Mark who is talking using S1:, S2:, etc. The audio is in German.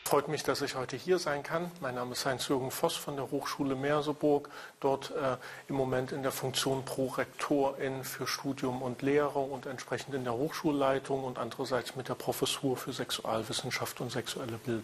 S1: Freut mich, dass ich heute hier sein kann. Mein Name ist Heinz-Jürgen Voss von der Hochschule Merseburg, dort im Moment in der Funktion Prorektorin für Studium und Lehre und entsprechend in der Hochschulleitung und andererseits mit der Professur für Sexualwissenschaft und sexuelle Bildung.